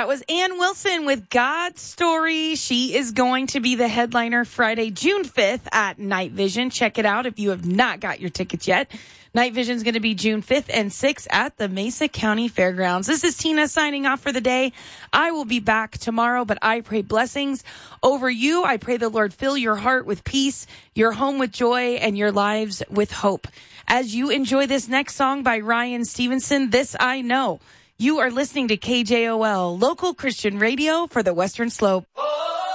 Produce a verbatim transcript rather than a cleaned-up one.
That was Ann Wilson with God's Story. She is going to be the headliner Friday, June fifth at Night Vision. Check it out if you have not got your tickets yet. Night Vision is going to be June fifth and sixth at the Mesa County Fairgrounds. This is Tina signing off for the day. I will be back tomorrow, but I pray blessings over you. I pray the Lord fill your heart with peace, your home with joy, and your lives with hope. As you enjoy this next song by Ryan Stevenson, This I Know. You are listening to K J O L, local Christian radio for the Western Slope.